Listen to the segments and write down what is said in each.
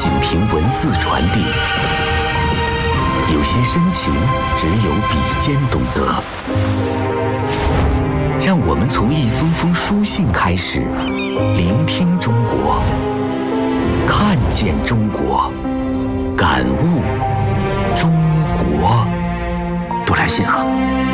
仅凭文字传递，有些深情只有笔尖懂得。让我们从一封封书信开始，聆听中国，看见中国，感悟中国。多来信啊！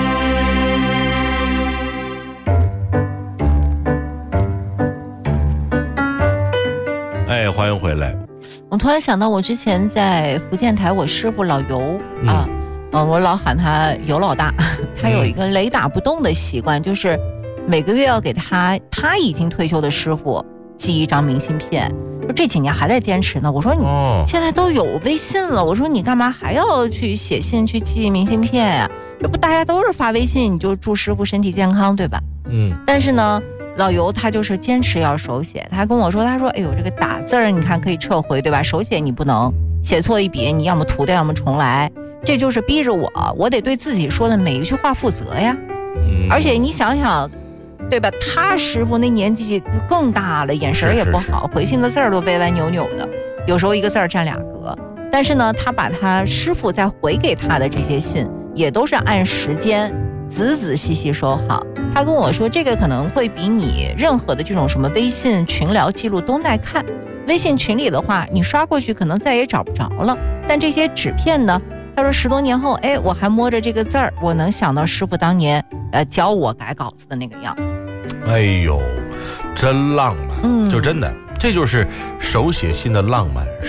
哎，欢迎回来。 我突然想到，我之前在福建台，我师傅老尤我老喊他尤老大，他有一个雷打不动的习惯，就是每个月要给他已经退休的师傅寄一张明信片。这几年还在坚持呢。我说你现在都有微信了，我说你干嘛还要去写信去寄明信片呀？这不大家都是发微信，你就祝师傅身体健康，对吧？但是呢，老尤他就是坚持要手写。他跟我说，他说哎呦，这个打字儿你看可以撤回，对吧？手写你不能，写错一笔你要么涂掉要么重来，这就是逼着我得对自己说的每一句话负责呀。而且你想想，对吧？他师傅那年纪更大了，眼神也不好，回信的字儿都歪歪扭扭的，有时候一个字儿占2格。但是呢，他把他师傅再回给他的这些信，也都是按时间仔仔细细收好。他跟我说，这个可能会比你任何的这种什么微信群聊记录都耐看。微信群里的话，你刷过去可能再也找不着了，但这些纸片呢，他说10多年后，哎，我还摸着这个字儿，我能想到师傅当年教我改稿子的那个样子。 哎呦，真浪漫，就真的，这就是手写信的浪漫。